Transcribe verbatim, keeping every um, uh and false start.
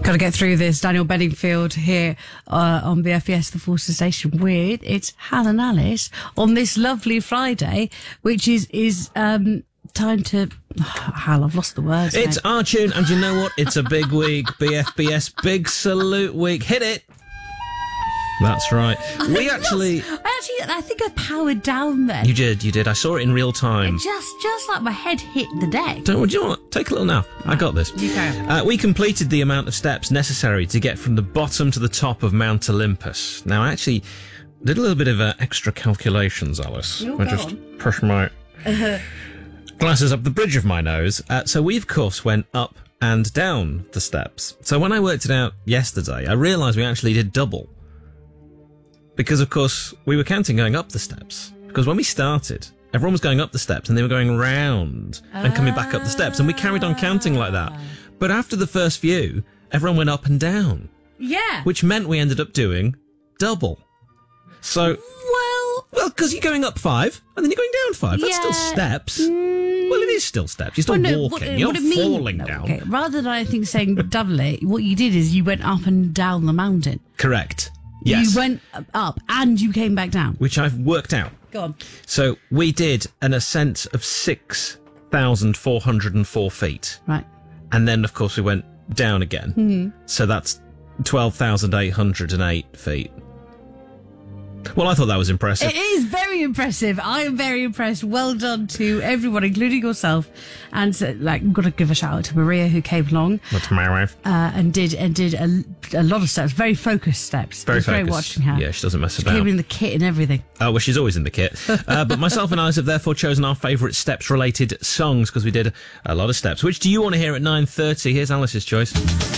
Got to get through this. Daniel Bedingfield here uh, on B F B S, the Forster Station, with it's Hal and Alice on this lovely Friday, which is is um, time to. Oh, Hal, I've lost the words. It's mate. our tune, and you know what? It's a big week. B F B S Big Salute Week. Hit it. That's right. We actually... I actually, I think I powered down then. You did, you did. I saw it in real time. Just, just like my head hit the deck. Don't, do you know what? Take a little nap. I got this. You can. Uh, we completed the amount of steps necessary to get from the bottom to the top of Mount Olympus. Now, I actually did a little bit of uh, extra calculations, Alice. You'll I go just on. push my glasses up the bridge of my nose. Uh, so we, of course, went up and down the steps. So when I worked it out yesterday, I realised we actually did double. Because, of course, we were counting going up the steps. Because when we started, everyone was going up the steps and they were going round and coming back up the steps. And we carried on counting like that. But after the first few, everyone went up and down. Yeah. Which meant we ended up doing double. So, Well... well, because you're going up five and then you're going down five. That's Yeah. still steps. Mm, Well, it is still steps. You're still well, no, walking. what- you're what not it mean- falling no, down. okay, rather than, I think, saying double it, what you did is you went up and down the mountain. Correct. Yes. You went up and you came back down. Which I've worked out. Go on. So we did an ascent of six thousand four hundred four feet. Right. And then, of course, we went down again. Mm-hmm. So that's twelve thousand eight hundred eight feet. Well, I thought that was impressive. It is very impressive. I am very impressed. Well done to everyone, including yourself. And so, like, got to give a shout out to Maria, who came along That's my wife. uh, and did and did a, a lot of steps, very focused steps. Very It was focused. Great watching her. Yeah, she doesn't mess She about. came in the kit and everything. Oh, well, she's always in the kit. Uh, but myself and Alice have therefore chosen our favourite steps-related songs because we did a lot of steps. Which do you want to hear at nine thirty? Here's Alice's choice.